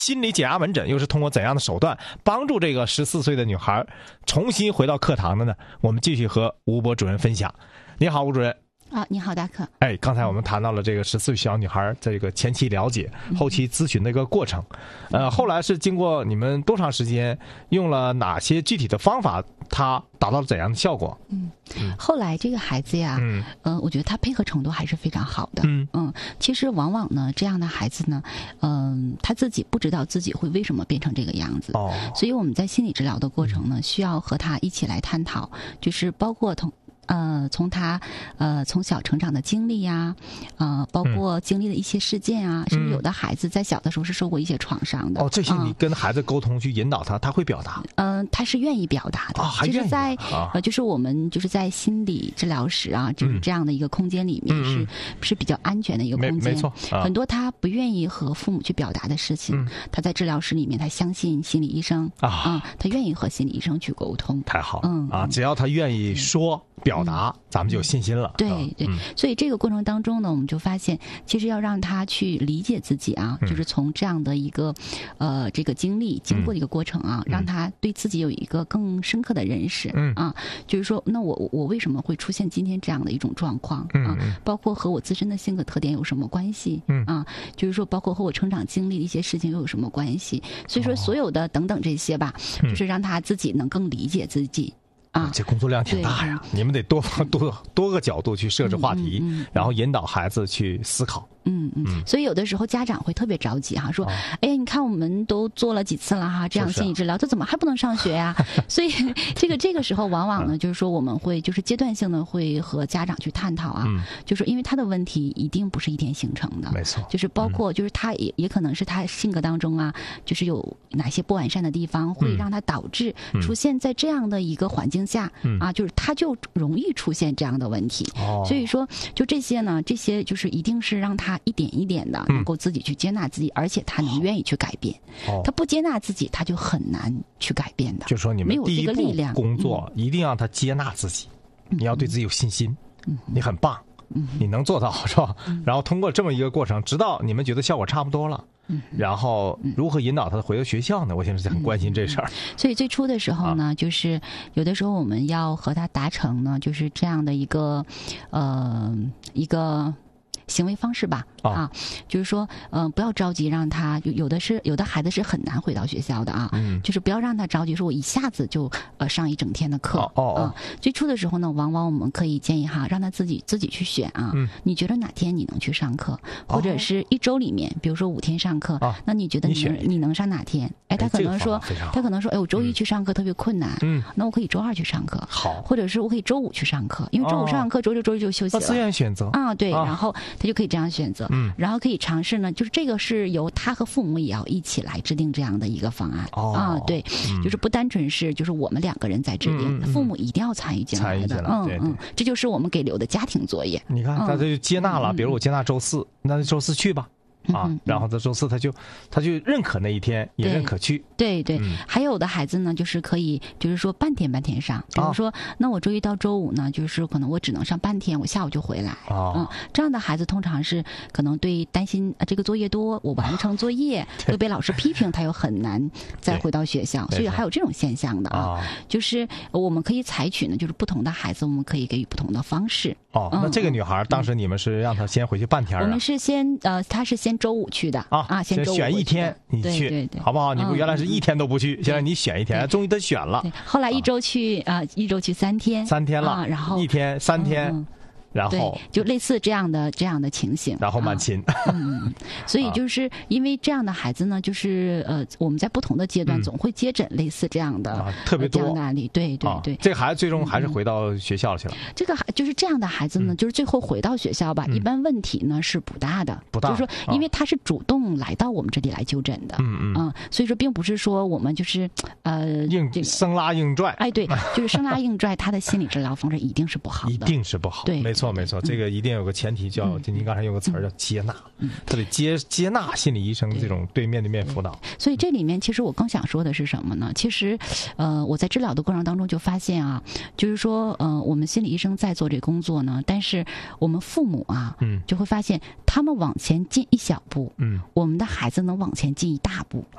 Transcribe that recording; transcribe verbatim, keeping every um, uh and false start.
心理减压门诊又是通过怎样的手段帮助这个十四岁的女孩重新回到课堂的呢？我们继续和吴博主任分享。你好，吴主任。 啊，你好，大可。 哎，刚才我们谈到了这个十四岁小女孩这个前期了解、后期咨询的一个过程。呃，后来是经过你们多长时间，用了哪些具体的方法，她达到了怎样的效果？ 嗯，后来这个孩子呀，嗯，呃，我觉得他配合程度还是非常好的。嗯嗯，其实往往呢，这样的孩子呢，嗯、呃，他自己不知道自己会为什么变成这个样子。哦，所以我们在心理治疗的过程呢，需要和他一起来探讨，就是包括同。呃，从他呃从小成长的经历呀、啊，呃，包括经历的一些事件啊，嗯、甚至有的孩子在小的时候是受过一些创伤的。 哦，这些你跟孩子沟通、嗯、去引导他，他会表达。 嗯、呃，他是愿意表达的。 啊、哦，还愿意。 就是在、 啊、 呃，就是我们就是在心理治疗室啊，就是这样的一个空间里面是、嗯、是比较安全的一个空间。 没, 没错、 啊。很多他不愿意和父母去表达的事情，嗯、他在治疗室里面，他相信心理医生啊、啊，他愿意和心理医生去沟通。 太好。嗯啊，只要他愿意说。嗯表达、嗯，咱们就有信心了。 对对、嗯，所以这个过程当中呢，我们就发现，其实要让他去理解自己啊，嗯、就是从这样的一个，呃，这个经历经过的一个过程啊、嗯，让他对自己有一个更深刻的认识。嗯啊，就是说，那我我为什么会出现今天这样的一种状况啊？嗯、包括和我自身的性格特点有什么关系？嗯啊，就是说，包括和我成长经历的一些事情又有什么关系？所以说，所有的等等这些吧，哦、就是让他自己能更理解自己。啊， 这工作量挺大呀！你们得多多多个角度去设置话题，嗯嗯嗯、然后引导孩子去思考。 嗯嗯，所以有的时候家长会特别着急哈，说，哦、哎呀，你看我们都做了几次了哈，这样心理治疗，这怎么还不能上学呀？所以这个这个时候，往往呢，就是说我们会就是阶段性的会和家长去探讨啊，嗯、就是因为他的问题一定不是一天形成的， 没错， 就是包括就是他也、嗯、也可能是他性格当中啊，就是有哪些不完善的地方，会让他导致出现在这样的一个环境下、嗯、啊，就是他就容易出现这样的问题。哦、所以说，就这些呢，这些就是一定是让他。他一点一点的能够自己去接纳自己，嗯、而且他能愿意去改变。哦、他不接纳自己，他就很难去改变的。 就说你们第一步工作， 嗯、 一定让他接纳自己，嗯、你要对自己有信心，嗯、你很棒，嗯、你能做到，是吧？嗯、然后通过这么一个过程，直到你们觉得效果差不多了。嗯、然后如何引导他回到学校呢？我现在很关心这事儿、嗯。 所以最初的时候呢，啊、就是有的时候我们要和他达成呢，就是这样的一个，呃，一个。行为方式吧，啊，啊就是说，嗯、呃，不要着急让他，有有的是有的孩子是很难回到学校的啊，嗯，就是不要让他着急，说我一下子就呃上一整天的课，哦哦，啊，最初的时候呢，往往我们可以建议哈，让他自己自己去选啊，嗯，你觉得哪天你能去上课，或者是一周里面，比如说五天上课，哦、那你觉得你能 你, 你能上哪天？哎，他可能说，他可能说，哎，我周一去上课特别困难，嗯，那我可以周二去上课， 好， 或者是我可以周五去上课，因为周五上完课，周六周日就休息了， 自愿选择啊，对，然后。他就可以这样选择，嗯，然后可以尝试呢，就是这个是由他和父母也要一起来制定这样的一个方案，哦、啊，对、嗯，就是不单纯是就是我们两个人在制定，嗯、父母一定要参与进来的， 嗯对对嗯，这就是我们给留的家庭作业。 你看，他就接纳了，嗯、比如我接纳周四，那就周四去吧。啊，然后在周四他就他就认可那一天，也认可去。 对对，嗯、还有的孩子呢，就是可以，就是说半天半天上，比如说，哦、那我周一到周五呢，就是可能我只能上半天，我下午就回来。哦，嗯，这样的孩子通常是可能对担心这个作业多，我完不成作业会被老师批评，他又很难再回到学校，所以还有这种现象的啊。哦、就是我们可以采取呢，就是不同的孩子，我们可以给予不同的方式。 哦，那这个女孩、嗯、当时你们是让她先回去半天、啊？ 我们是先呃，她是先周五去的啊啊，先周五选一天你去， 对对对， 好不好？你不原来是一天都不去，嗯、现在你选一天，终于她选了。 后来一周去啊、呃，一周去三天， 三天了， 啊、然后一天三天。嗯然后就类似这样的这样的情形， 然后慢亲， 啊、嗯，所以就是因为这样的孩子呢，就是呃，我们在不同的阶段总会接诊类似这样的、 嗯啊、特别多、呃、 这样的案例，对对对、 啊。这个孩子最终还是回到学校去了。 嗯、这个孩就是这样的孩子呢，嗯、就是最后回到学校吧，嗯、一般问题呢是不大的， 不大， 就是说，因为他是主动来到我们这里来就诊的，嗯嗯，嗯，所以说并不是说我们就是呃硬、这个、生拉硬拽， 哎，对，就是生拉硬拽，他的心理治疗方式一定是不好的， 一定是不好， 对， 没错没错，这个一。一定有个前提叫，就您刚才用个词儿叫接纳，嗯、他得接接纳心理医生这种对面对面辅导。 所以这里面其实我更想说的是什么呢？其实，呃，我在治疗的过程当中就发现啊，就是说，呃，我们心理医生在做这工作呢，但是我们父母啊，嗯，就会发现他们往前进一小步，嗯，我们的孩子能往前进一大步。